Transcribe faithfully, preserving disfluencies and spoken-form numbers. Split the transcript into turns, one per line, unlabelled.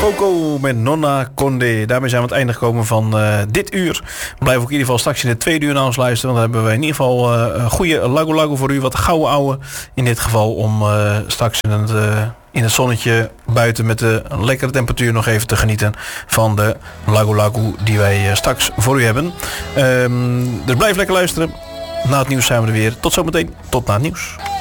Coco met Nonna Conde. Daarmee zijn we aan het einde gekomen van uh, dit uur. We blijven ook in ieder geval straks in het tweede uur naar ons luisteren. Want dan hebben we in ieder geval uh, een goede Lago Lago voor u. Wat gouden ouwe in dit geval. Om uh, straks in het, uh, in het zonnetje buiten met de lekkere temperatuur nog even te genieten van de Lago Lago die wij uh, straks voor u hebben. Um, dus blijf lekker luisteren. Na het nieuws zijn we er weer. Tot zometeen. Tot na het nieuws.